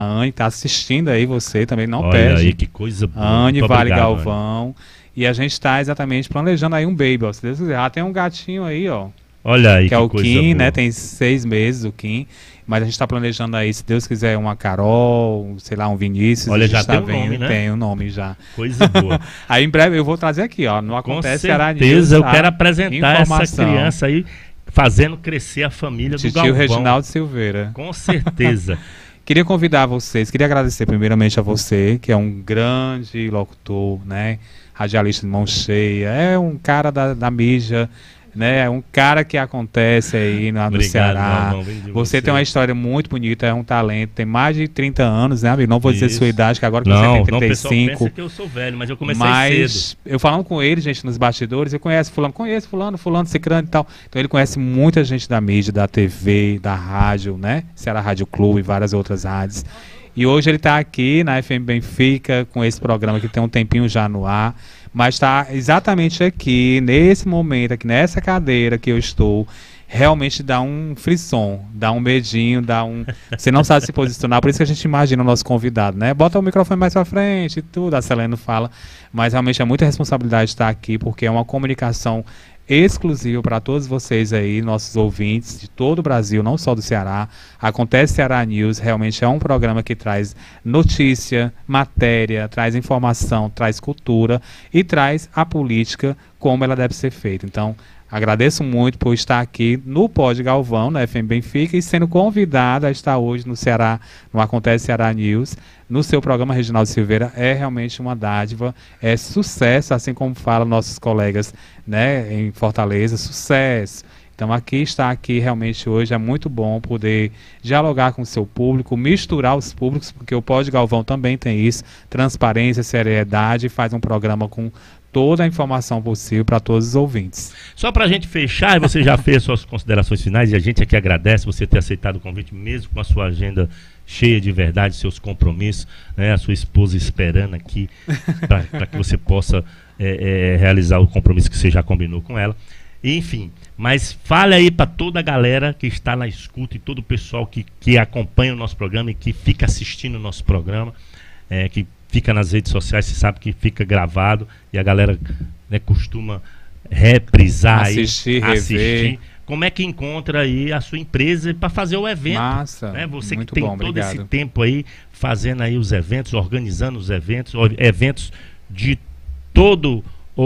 A Anne está assistindo aí você também, não Olha perde. aí, que coisa boa. Anne, Muito Vale obrigado, Galvão. E a gente está exatamente planejando aí um baby, ó. Se Deus quiser. Ah, tem um gatinho aí, ó. Olha aí, Que é o coisa Kim, boa. né? Tem 6 meses o Kim. Mas a gente está planejando aí, se Deus quiser, uma Carol, sei lá, um Vinícius. Olha, a gente já tá tem um vendo, nome, né? Tem um nome já. Coisa boa. Aí em breve eu vou trazer aqui, ó. No Com Acontece Ceará News, certeza, eu a quero apresentar essa informação. criança aí, fazendo crescer a família do Titio Galvão. Reginaldo Silveira. Com certeza. Queria convidar vocês, queria agradecer primeiramente a você, que é um grande locutor, né? Radialista de mão cheia, é um cara da mídia, né? É um cara que acontece aí no Obrigado, Ceará. Galvão, vem de Você tem uma história muito bonita, é um talento, tem mais de 30 anos, né, amigo? Não vou dizer Isso. sua idade, que agora que Não, você o tem pessoal 35. pensa que eu sou velho, mas eu comecei Mas cedo. eu falando com ele, gente, nos bastidores, eu conheço fulano, cicrano e tal. Então ele conhece muita gente da mídia, da TV, da rádio, né? Ceará Rádio Clube e várias outras rádios. E hoje ele está aqui na FM Benfica com esse programa que tem um tempinho já no ar, mas está exatamente aqui, nesse momento, aqui nessa cadeira que eu estou. Realmente dá um frisson, dá um medinho, você não sabe se posicionar, por isso que a gente imagina o nosso convidado, né? Bota o microfone mais pra frente e tudo, a Selene fala, mas realmente é muita responsabilidade estar aqui, porque é uma comunicação exclusiva para todos vocês aí, nossos ouvintes de todo o Brasil, não só do Ceará. Acontece Ceará News, realmente é um programa que traz notícia, matéria, traz informação, traz cultura e traz a política como ela deve ser feita. Então, agradeço muito por estar aqui no Pod Galvão, na FM Benfica, e sendo convidado a estar hoje no Ceará, no Acontece Ceará News, no seu programa Reginaldo Silveira. É realmente uma dádiva, é sucesso, assim como falam nossos colegas, né, em Fortaleza, sucesso. Então estar aqui realmente hoje é muito bom poder dialogar com o seu público, misturar os públicos, porque o Pod Galvão também tem isso, transparência, seriedade, faz um programa com toda a informação possível para todos os ouvintes. Só para a gente fechar, você já fez suas considerações finais e a gente aqui agradece você ter aceitado o convite, mesmo com a sua agenda cheia de verdade, seus compromissos, né, a sua esposa esperando aqui para que você possa realizar o compromisso que você já combinou com ela. Enfim, mas fale aí para toda a galera que está na escuta e todo o pessoal que acompanha o nosso programa e que fica assistindo o nosso programa, que fica nas redes sociais, você sabe que fica gravado e a galera, né, costuma reprisar, assistir. Como é que encontra aí a sua empresa para fazer o evento? Massa, né? Você muito que tem bom, todo obrigado. esse tempo aí fazendo aí os eventos, organizando os eventos, eventos de todo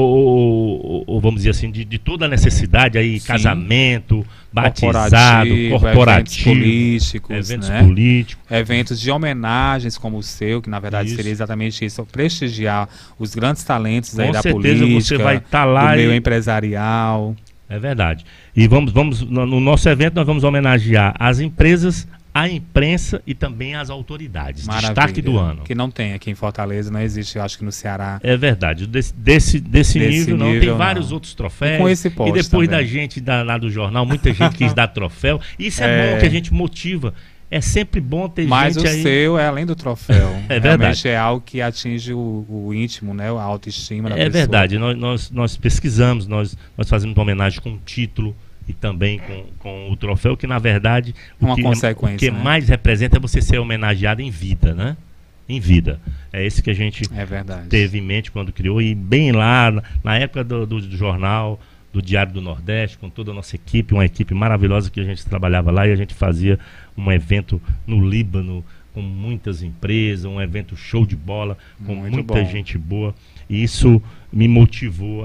vamos dizer assim, de toda a necessidade aí, Sim. Casamento, batizado, corporativo, eventos políticos, políticos, eventos de homenagens como o seu, que na verdade seria exatamente isso, prestigiar os grandes talentos aí da política, você vai estar lá do meio empresarial. É verdade. E vamos no nosso evento nós vamos homenagear as empresas, a imprensa e também as autoridades. Maravilha. Destaque do ano. Que não tem aqui em Fortaleza, não existe, eu acho que no Ceará. É verdade. Desse nível não. Tem vários outros troféus. E com esse e depois também. da gente lá do jornal, muita gente quis dar troféu. Isso é bom, que a gente motiva. É sempre bom ter Mas gente aí. Mas o seu é além do troféu. É verdade. Realmente é algo que atinge o íntimo, né? A autoestima da pessoa. É verdade. Nós pesquisamos, nós fazemos uma homenagem com um título e também com o troféu, que na verdade o que né? mais representa é você ser homenageado em vida, né? Em vida. É esse que a gente teve em mente quando criou, e bem lá, na época do jornal, do Diário do Nordeste, com toda a nossa equipe, uma equipe maravilhosa que a gente trabalhava lá, e a gente fazia um evento no Líbano, com muitas empresas, um evento show de bola, com muita gente boa, e isso me motivou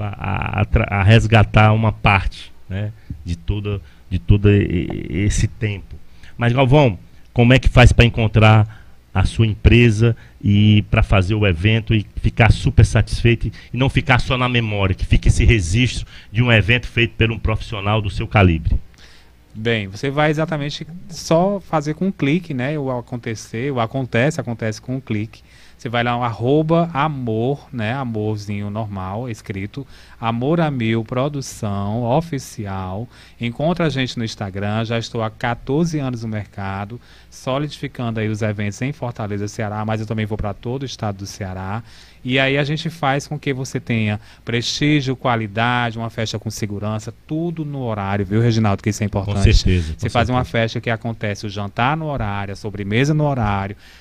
a resgatar uma parte, né, de todo esse tempo. Mas Galvão, como é que faz para encontrar a sua empresa e para fazer o evento e ficar super satisfeito e não ficar só na memória, que fique esse registro de um evento feito por um profissional do seu calibre? Bem, você vai exatamente só fazer com um clique, né? Acontece com um clique. Você vai lá, @amor, né? Amorzinho normal, escrito. Amor a Mil Produção Oficial. Encontra a gente no Instagram. Já estou há 14 anos no mercado, solidificando aí os eventos em Fortaleza, Ceará, mas eu também vou para todo o estado do Ceará. E aí a gente faz com que você tenha prestígio, qualidade, uma festa com segurança, tudo no horário, viu, Reginaldo, que isso é importante. Com certeza. Você faz uma festa que acontece o jantar no horário, a sobremesa no horário,